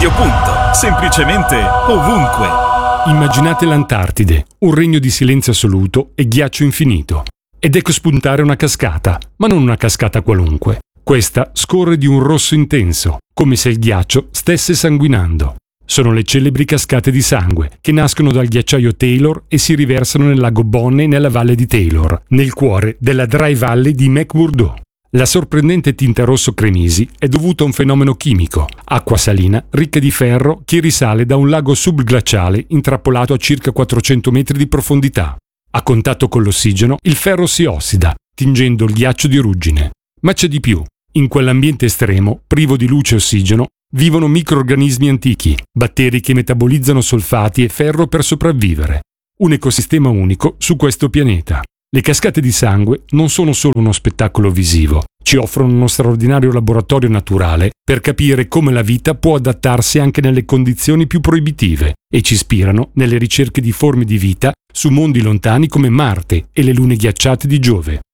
medio punto, semplicemente ovunque. Immaginate l'Antartide, un regno di silenzio assoluto e ghiaccio infinito. Ed ecco spuntare una cascata, ma non una cascata qualunque. Questa scorre di un rosso intenso, come se il ghiaccio stesse sanguinando. Sono le celebri cascate di sangue, che nascono dal ghiacciaio Taylor e si riversano nel lago Bonney nella valle di Taylor, nel cuore della Dry Valley di McMurdo. La sorprendente tinta rosso cremisi è dovuta a un fenomeno chimico, acqua salina ricca di ferro che risale da un lago subglaciale intrappolato a circa 400 metri di profondità. A contatto con l'ossigeno, il ferro si ossida, tingendo il ghiaccio di ruggine. Ma c'è di più. In quell'ambiente estremo, privo di luce e ossigeno, vivono microrganismi antichi, batteri che metabolizzano solfati e ferro per sopravvivere. Un ecosistema unico su questo pianeta. Le cascate di sangue non sono solo uno spettacolo visivo, ci offrono uno straordinario laboratorio naturale per capire come la vita può adattarsi anche nelle condizioni più proibitive e ci ispirano nelle ricerche di forme di vita su mondi lontani come Marte e le lune ghiacciate di Giove.